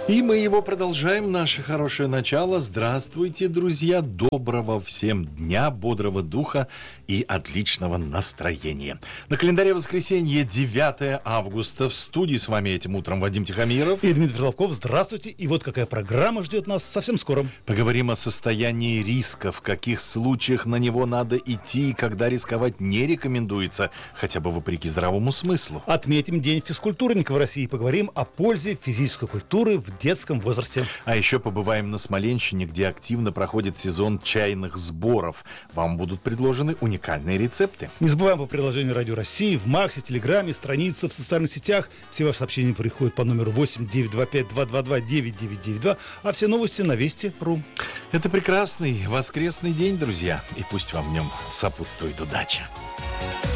И мы его продолжаем, наше хорошее начало. Здравствуйте, друзья! Доброго всем дня, бодрого духа и отличного настроения. На календаре воскресенье 9 августа. В студии с вами этим утром Вадим Тихомиров и Дмитрий Лобков. Здравствуйте! И вот какая программа ждет нас совсем скоро. Поговорим о состоянии риска, в каких случаях на него надо идти и когда рисковать не рекомендуется, хотя бы вопреки здравому смыслу. Отметим День физкультурника в России. Поговорим о пользе физической культуры в детском возрасте. А еще побываем на Смоленщине, где активно проходит сезон чайных сборов. Вам будут предложены уникальные рецепты. Не забываем о приложении Радио России в Максе, Телеграме, странице в социальных сетях. Все ваши сообщения приходят по номеру 8-925-222-9992, а все новости на Вести.ру. Это прекрасный воскресный день, друзья, и пусть вам в нем сопутствует удача.